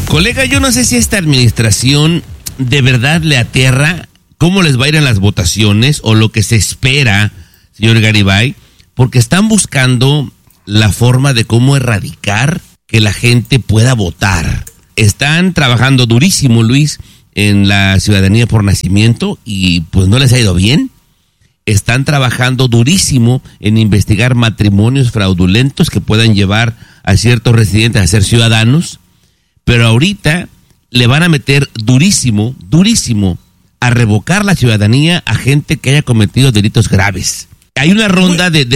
Colega, yo no sé si esta administración de verdad le aterra cómo les va a ir en las votaciones o lo que se espera, señor Garibay, porque están buscando la forma de cómo erradicar que la gente pueda votar. Están trabajando durísimo, Luis, en la ciudadanía por nacimiento y pues no les ha ido bien. Están trabajando durísimo en investigar matrimonios fraudulentos que puedan llevar a ciertos residentes a ser ciudadanos, pero ahorita le van a meter durísimo a revocar la ciudadanía a gente que haya cometido delitos graves. Hay una ronda de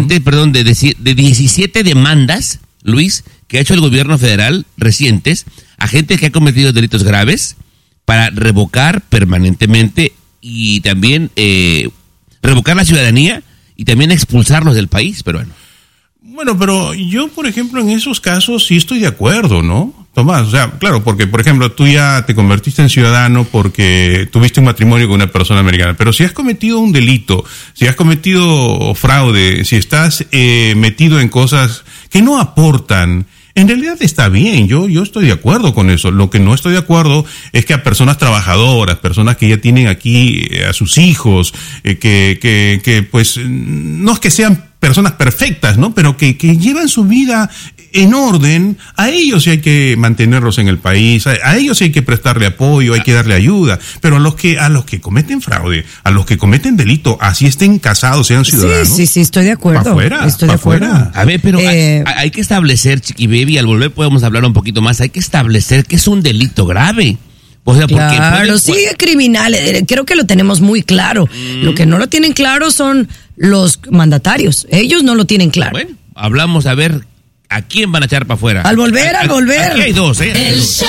17 demandas, Luis, que ha hecho el gobierno federal recientes a gente que ha cometido delitos graves para revocar permanentemente y también revocar la ciudadanía y también expulsarlos del país, pero bueno. Bueno, pero yo, por ejemplo, en esos casos sí estoy de acuerdo, ¿no, Tomás? O sea, claro, porque, por ejemplo, tú ya te convertiste en ciudadano porque tuviste un matrimonio con una persona americana, pero si has cometido un delito, si has cometido fraude, si estás metido en cosas que no aportan, en realidad está bien, yo estoy de acuerdo con eso. Lo que no estoy de acuerdo es que a personas trabajadoras, personas que ya tienen aquí a sus hijos, que pues no es que sean personas perfectas, ¿no? Pero que llevan su vida en orden, a ellos sí hay que mantenerlos en el país, a ellos sí hay que prestarle apoyo, hay que darle ayuda, pero a los que cometen fraude, a los que cometen delito, así estén casados, sean ciudadanos. Sí, estoy de acuerdo. Estoy de acuerdo. A ver, pero hay que establecer, Chiqui Baby, al volver podemos hablar un poquito más, hay que establecer que es un delito grave. O sea, porque claro, sí, criminal, creo que lo tenemos muy claro. Lo que no lo tienen claro son los mandatarios. Ellos no lo tienen claro. Bueno, hablamos a ver a quién van a echar para afuera. Al volver. Aquí hay dos, El show